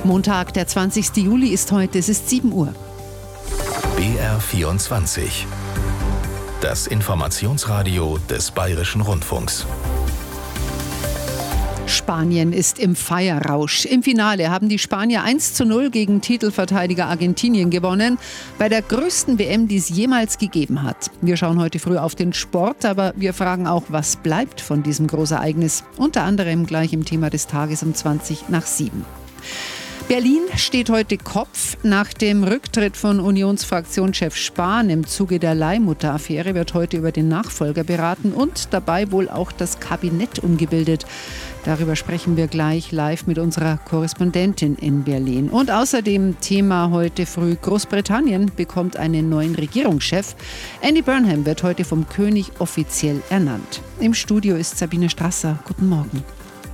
Montag, der 20. Juli ist heute, es ist 7 Uhr. BR24. Das Informationsradio des Bayerischen Rundfunks. Spanien ist im Feierrausch. Im Finale haben die Spanier 1:0 gegen Titelverteidiger Argentinien gewonnen. Bei der größten WM, die es jemals gegeben hat. Wir schauen heute früh auf den Sport, aber wir fragen auch, was bleibt von diesem Großereignis? Unter anderem gleich im Thema des Tages um 7:20. Berlin steht heute Kopf. Nach dem Rücktritt von Unionsfraktionschef Spahn im Zuge der Leihmutter-Affäre wird heute über den Nachfolger beraten und dabei wohl auch das Kabinett umgebildet. Darüber sprechen wir gleich live mit unserer Korrespondentin in Berlin. Und außerdem Thema heute früh: Großbritannien bekommt einen neuen Regierungschef. Andy Burnham wird heute vom König offiziell ernannt. Im Studio ist Sabine Strasser. Guten Morgen.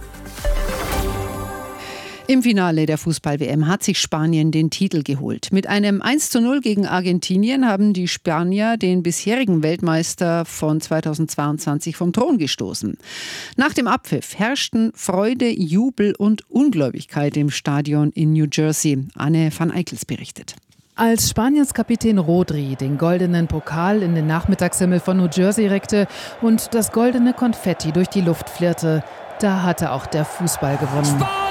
Im Finale der Fußball-WM hat sich Spanien den Titel geholt. Mit einem 1:0 gegen Argentinien haben die Spanier den bisherigen Weltmeister von 2022 vom Thron gestoßen. Nach dem Abpfiff herrschten Freude, Jubel und Ungläubigkeit im Stadion in New Jersey. Anne van Eickels berichtet. Als Spaniens Kapitän Rodri den goldenen Pokal in den Nachmittagshimmel von New Jersey reckte und das goldene Konfetti durch die Luft flirrte, da hatte auch der Fußball gewonnen.